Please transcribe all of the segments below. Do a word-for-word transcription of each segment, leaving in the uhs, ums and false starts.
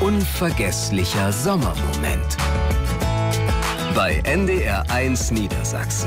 unvergesslicher Sommermoment. Bei N D R eins Niedersachsen.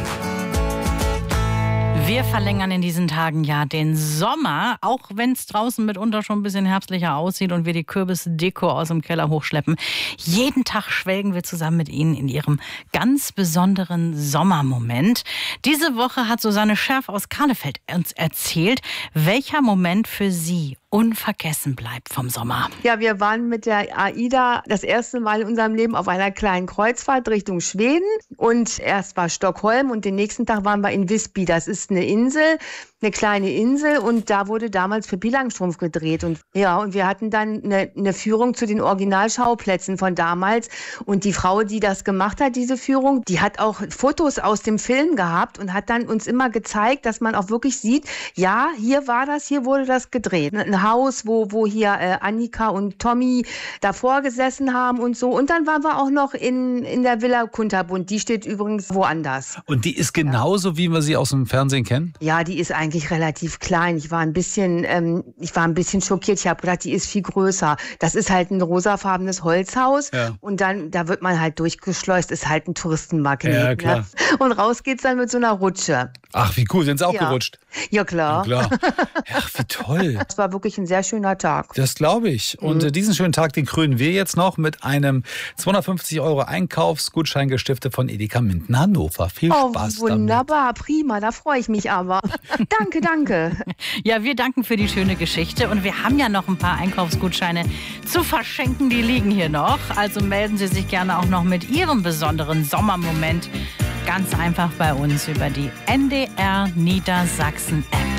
Wir verlängern in diesen Tagen ja den Sommer, auch wenn es draußen mitunter schon ein bisschen herbstlicher aussieht und wir die Kürbisdeko aus dem Keller hochschleppen. Jeden Tag schwelgen wir zusammen mit Ihnen in Ihrem ganz besonderen Sommermoment. Diese Woche hat Susanne Scherf aus Kahlefeld uns erzählt, welcher Moment für Sie unvergessen bleibt vom Sommer. Ja, wir waren mit der AIDA das erste Mal in unserem Leben auf einer kleinen Kreuzfahrt Richtung Schweden. Und erst war Stockholm und den nächsten Tag waren wir in Visby. Das ist eine Insel, eine kleine Insel, und da wurde damals Pippi Langstrumpf gedreht. Und ja, und wir hatten dann eine, eine Führung zu den Originalschauplätzen von damals. Und die Frau, die das gemacht hat, diese Führung, die hat auch Fotos aus dem Film gehabt und hat dann uns immer gezeigt, dass man auch wirklich sieht, ja, hier war das, hier wurde das gedreht. Ein Haus, wo, wo hier äh, Annika und Tommy davor gesessen haben und so. Und dann waren wir auch noch in, in der Villa Kunterbund. Die steht übrigens woanders. Und die ist genauso, wie wir sie aus dem Fernsehen kennen? Ja, die ist eigentlich relativ klein. Ich war ein bisschen, ähm, ich war ein bisschen schockiert. Ich habe gedacht, die ist viel größer. Das ist halt ein rosafarbenes Holzhaus. Ja. Und dann, da wird man halt durchgeschleust. Ist halt ein Touristenmagnet. Ja, klar. Ne? Und raus geht's dann mit so einer Rutsche. Ach, wie cool. Sind Sie auch ja. gerutscht? Ja, klar. Ja, klar. Ach, wie toll. Das war wirklich ein sehr schöner Tag. Das glaube ich. Und mhm. diesen schönen Tag, den krönen wir jetzt noch mit einem zweihundertfünfzig Euro Einkaufsgutschein gestiftet von Edeka Minden Hannover. Viel oh, Spaß wunderbar, damit. Prima, da freue ich mich aber. Danke, danke. Ja, wir danken für die schöne Geschichte und wir haben ja noch ein paar Einkaufsgutscheine zu verschenken, die liegen hier noch. Also melden Sie sich gerne auch noch mit Ihrem besonderen Sommermoment ganz einfach bei uns über die N D R Niedersachsen App.